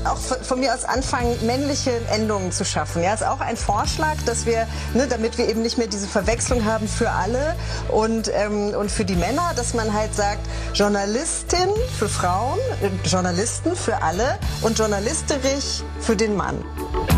auch von mir aus anfangen, männliche Endungen zu schaffen. Ja, ist auch ein Vorschlag, dass wir, damit wir eben nicht mehr diese Verwechslung haben für alle und für die Männer, dass man halt sagt, Journalistin für Frauen, Journalisten für alle und Journalisterich für den Mann.